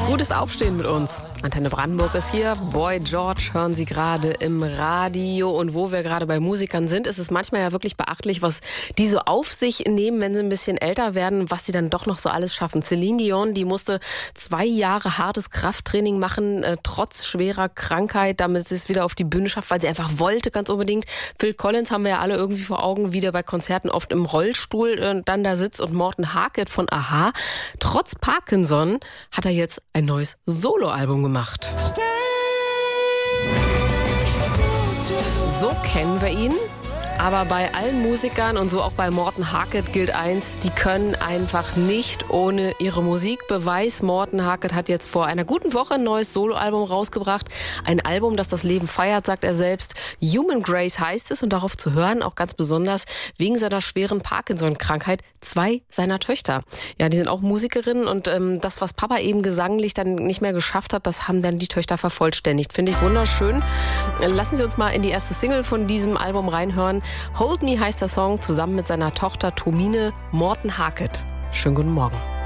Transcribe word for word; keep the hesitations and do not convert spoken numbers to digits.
Gutes Aufstehen mit uns. Antenne Brandenburg ist hier. Boy George hören Sie gerade im Radio. Und wo wir gerade bei Musikern sind, ist es manchmal ja wirklich beachtlich, was die so auf sich nehmen, wenn sie ein bisschen älter werden, was sie dann doch noch so alles schaffen. Celine Dion, die musste zwei Jahre hartes Krafttraining machen, äh, trotz schwerer Krankheit, damit sie es wieder auf die Bühne schafft, weil sie einfach wollte, ganz unbedingt. Phil Collins haben wir ja alle irgendwie vor Augen, wie der bei Konzerten oft im Rollstuhl äh, dann da sitzt. Und Morten Harket von a-ha, trotz Parkinson hat er jetzt ein neues Soloalbum gemacht. So kennen wir ihn. Aber bei allen Musikern und so auch bei Morten Harket gilt eins, die können einfach nicht ohne ihre Musik. Beweis, Morten Harket hat jetzt vor einer guten Woche ein neues Soloalbum rausgebracht. Ein Album, das das Leben feiert, sagt er selbst. Human Grace heißt es und darauf zu hören, auch ganz besonders wegen seiner schweren Parkinson-Krankheit, zwei seiner Töchter. Ja, die sind auch Musikerinnen und ähm, das, was Papa eben gesanglich dann nicht mehr geschafft hat, das haben dann die Töchter vervollständigt. Finde ich wunderschön. Lassen Sie uns mal in die erste Single von diesem Album reinhören. Hold Me heißt der Song, zusammen mit seiner Tochter Tomine, Morten Harket. Schönen guten Morgen.